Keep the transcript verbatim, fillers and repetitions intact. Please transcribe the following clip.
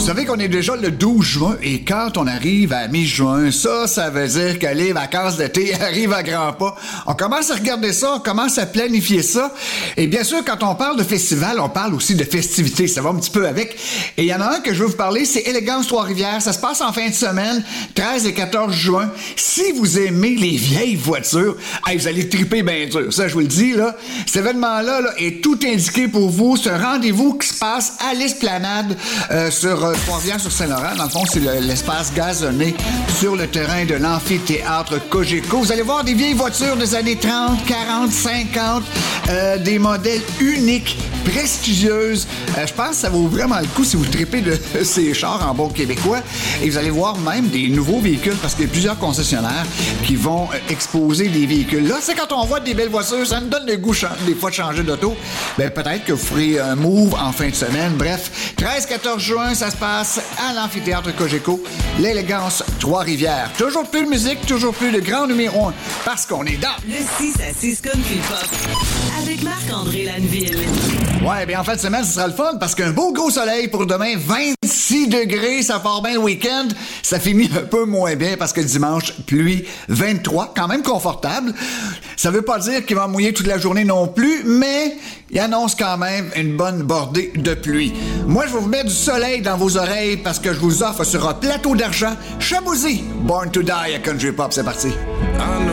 Vous savez qu'on est déjà le douze juin et quand on arrive à mi-juin, ça, ça veut dire que les vacances d'été arrivent à grands pas. On commence à regarder ça, on commence à planifier ça. Et bien sûr, quand on parle de festival, on parle aussi de festivités. Ça va un petit peu avec. Et il y en a un que je veux vous parler, c'est Élégance Trois-Rivières. Ça se passe en fin de semaine, treize et quatorze juin. Si vous aimez les vieilles voitures, hey, vous allez triper bien dur. Ça, je vous le dis, là. Cet événement-là là, est tout indiqué pour vous. C'est un rendez-vous qui se passe à l'Esplanade euh, sur euh, Trois-Rivières-sur-Saint-Laurent. Dans le fond, c'est le, l'espace gazonné sur le terrain de l'amphithéâtre Cogeco. Vous allez voir des vieilles voitures des années trente, quarante, cinquante, euh, des modèles uniques, prestigieuses. Euh, je pense que ça vaut vraiment le coup si vous tripez de ces chars en bon québécois. Et vous allez voir même des nouveaux véhicules parce qu'il y a plusieurs concessionnaires qui vont euh, exposer des véhicules. Là, c'est quand on voit des belles voitures, ça me donne le goût des fois de changer d'auto. Ben, peut-être que vous ferez un move en fin de semaine. Bref, treize quatorze juin, ça se passe à l'amphithéâtre Cogeco, l'Élégance Trois-Rivières. Toujours plus de musique, toujours plus de grands numéros un, parce qu'on est dans le six à six Country Pop avec Marc-André Lanneville. Ouais, bien en fin de semaine, ce sera le fun parce qu'un beau gros soleil pour demain, vingt-six degrés, ça part bien le week-end. Ça finit un peu moins bien parce que dimanche, pluie, vingt-trois, quand même confortable. Ça veut pas dire qu'il va mouiller toute la journée non plus, mais il annonce quand même une bonne bordée de pluie. Moi, je vais vous mettre du soleil dans vos oreilles parce que je vous offre sur un plateau d'argent Chabouzy, Born to Die à Country Pop. C'est parti.